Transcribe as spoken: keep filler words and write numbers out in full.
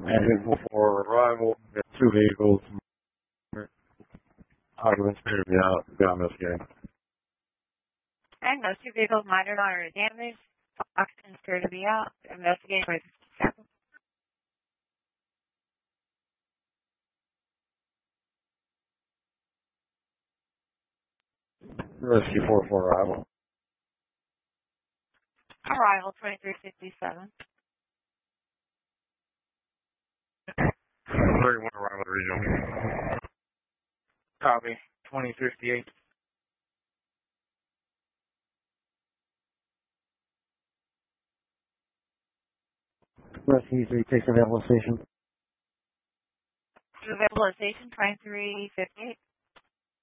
And for arrival, we have two vehicles. Occupants appear to be out. Be on investigating. And those two vehicles, minor moderate damage. Occupants appear to be out. Investigating for fifty-seven. Rescue four for arrival. Arrival twenty-three fifty-seven. thirty-one arrival at regional. Copy. twenty fifty-eight. Rescue three takes available station. Available station twenty-three fifty-eight.